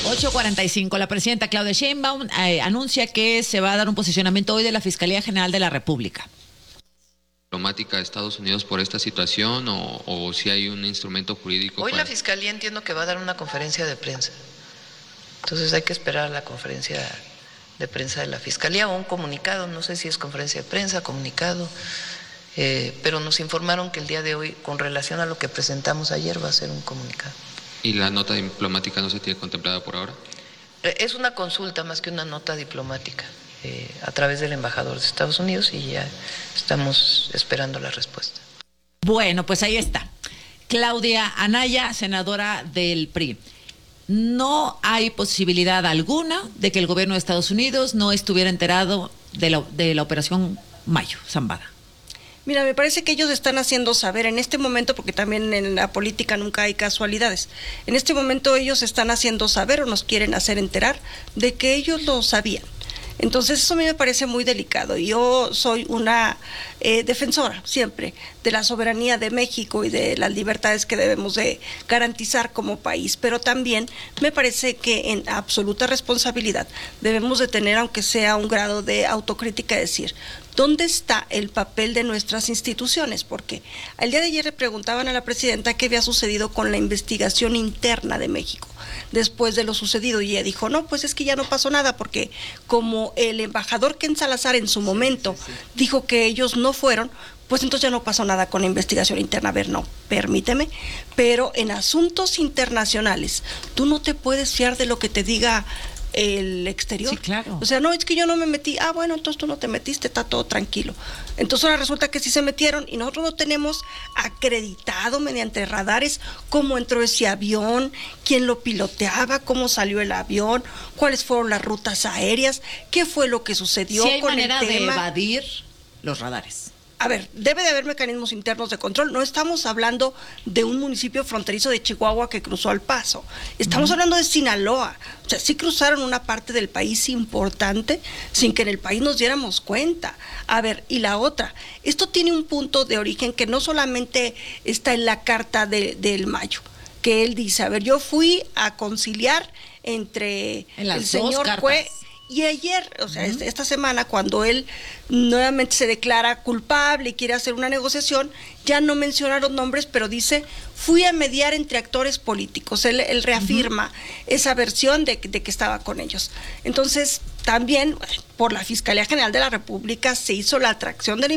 8:45. La presidenta Claudia Sheinbaum anuncia que se va a dar un posicionamiento hoy de la Fiscalía General de la República. Diplomática de Estados Unidos por esta situación o si hay un instrumento jurídico. Hoy la Fiscalía entiendo que va a dar una conferencia de prensa. Entonces hay que esperar a la conferencia de prensa de la Fiscalía o un comunicado, no sé si es conferencia de prensa, comunicado, pero nos informaron que el día de hoy, con relación a lo que presentamos ayer, va a ser un comunicado. ¿Y la nota diplomática no se tiene contemplada por ahora? Es una consulta más que una nota diplomática a través del embajador de Estados Unidos y ya estamos esperando la respuesta. Bueno, pues ahí está. Claudia Anaya, senadora del PRI. No hay posibilidad alguna de que el gobierno de Estados Unidos no estuviera enterado de la operación Mayo, Zambada. Mira, me parece que ellos están haciendo saber en este momento, porque también en la política nunca hay casualidades, en este momento ellos están haciendo saber o nos quieren hacer enterar de que ellos lo sabían. Entonces eso a mí me parece muy delicado. Yo soy una defensora siempre de la soberanía de México y de las libertades que debemos de garantizar como país, pero también me parece que en absoluta responsabilidad debemos de tener, aunque sea un grado de autocrítica, decir, ¿dónde está el papel de nuestras instituciones? Porque al día de ayer le preguntaban a la presidenta qué había sucedido con la investigación interna de México después de lo sucedido, y ella dijo, no, pues es que ya no pasó nada, porque como el embajador Ken Salazar en su momento dijo que ellos no fueron, pues entonces ya no pasó nada con la investigación interna. A ver, no, permíteme, pero en asuntos internacionales tú no te puedes fiar de lo que te diga el exterior. Sí, claro. O sea, no, es que yo no me metí. Ah, bueno, entonces tú no te metiste, está todo tranquilo. Entonces ahora resulta que sí se metieron y nosotros no tenemos acreditado mediante radares cómo entró ese avión, quién lo piloteaba, cómo salió el avión, cuáles fueron las rutas aéreas, qué fue lo que sucedió Sí hay con manera el tema. de evadir los radares. A ver, debe de haber mecanismos internos de control. No estamos hablando de un municipio fronterizo de Chihuahua que cruzó al Paso. Estamos hablando de Sinaloa. O sea, sí cruzaron una parte del país importante sin que en el país nos diéramos cuenta. A ver, y la otra, esto tiene un punto de origen que no solamente está en la carta del Mayo, que él dice, a ver, yo fui a conciliar entre el señor Cue. Y ayer, o sea, esta semana, cuando él nuevamente se declara culpable y quiere hacer una negociación, ya no menciona los nombres, pero dice, fui a mediar entre actores políticos. Él reafirma esa versión de que estaba con ellos. Entonces, también por la Fiscalía General de la República se hizo la atracción de la